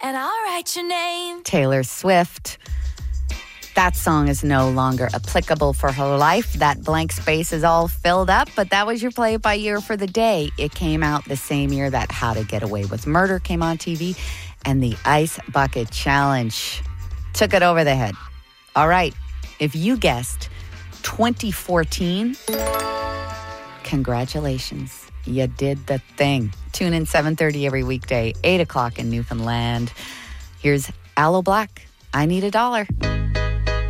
and I'll write your name. Taylor Swift. That song is no longer applicable for her life. That blank space is all filled up, but that was your play-by-year for the day. It came out the same year that How to Get Away with Murder came on TV, and the Ice Bucket Challenge took it over the head. All right, if you guessed 2014, congratulations. You did the thing. Tune in 7:30 every weekday, 8 o'clock in Newfoundland. Here's Aloe Black, I Need $1.